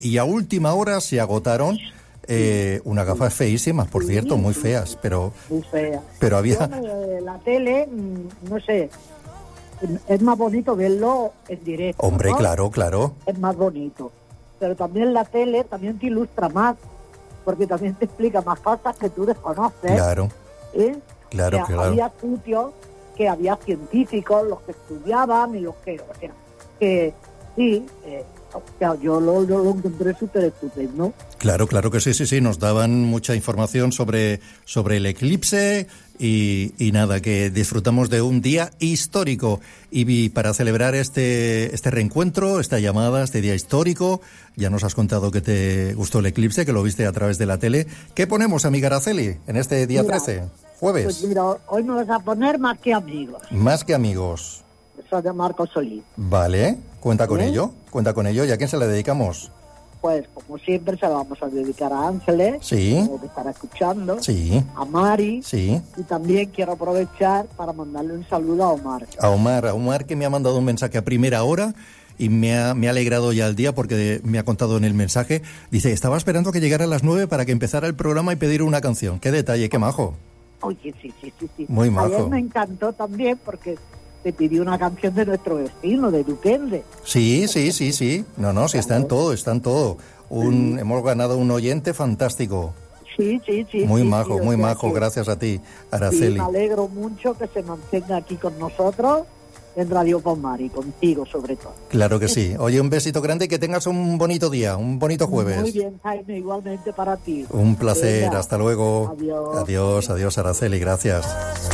y a última hora se agotaron unas gafas feísimas, por cierto, muy feas, pero muy fea. Pero había... La tele, no sé, es más bonito verlo en directo. Hombre, ¿no? claro. Es más bonito. Pero también la tele también te ilustra más, porque también te explica más cosas que tú desconoces. Claro. Claro. Había sitios que había científicos, los que estudiaban y los que... O sea, que sí... O sea, yo lo encontré súper estupendo. Claro que sí, nos daban mucha información sobre el eclipse y nada, que disfrutamos de un día histórico. Y para celebrar este reencuentro, esta llamada, este día histórico, ya nos has contado que te gustó el eclipse, que lo viste a través de la tele. ¿Qué ponemos, amiga Araceli, en este día 13, jueves? Pues mira, hoy me vas a poner Más que amigos. Más que amigos. Eso de Marco Solís. Vale, cuenta con ello. ¿Y a quién se le dedicamos? Pues como siempre se lo vamos a dedicar a Ángeles, sí, que estará escuchando, sí, a Mari, sí, y también quiero aprovechar para mandarle un saludo a Omar. A Omar, que me ha mandado un mensaje a primera hora y me ha alegrado ya el día porque me ha contado en el mensaje, dice, estaba esperando que llegara a las 9 para que empezara el programa y pedir una canción. Qué detalle, qué majo. Oye, sí. Muy majo. Ayer me encantó también porque te pidió una canción de nuestro vecino, de Duquende. Sí. No, sí, está en todo. Hemos ganado un oyente fantástico. Sí. Muy majo, gracias a ti, Araceli. Sí, me alegro mucho que se mantenga aquí con nosotros en Radio Pomar y contigo sobre todo. Claro que sí. Oye, un besito grande y que tengas un bonito día, un bonito jueves. Muy bien, Jaime, igualmente para ti. Un placer, Venga. hasta luego. Adiós, Araceli, gracias.